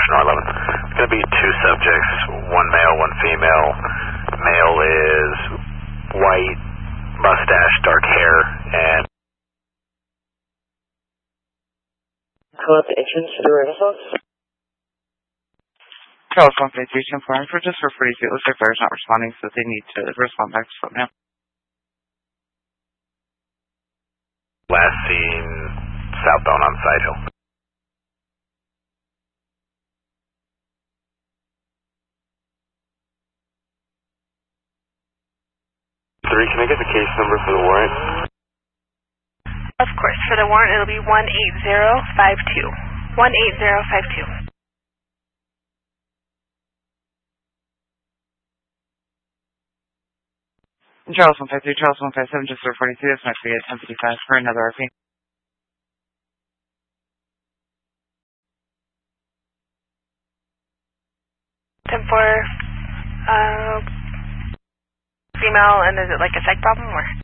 11. It's going to be two subjects, one male, one female. Male is white, mustache, dark hair, and... Hello, the entrance to the Renaissance. Charles 153 informed for just for 42. It looks like fire's not responding, so they need to respond back to something now. Last seen southbound on Side Hill. Can I get the case number for the warrant? Of course. For the warrant, it'll be 18052. 18052. Charles 153, Charles 157, just for 42. That's meant to be at 1055 for another RP. For female, and is it like a psych problem or?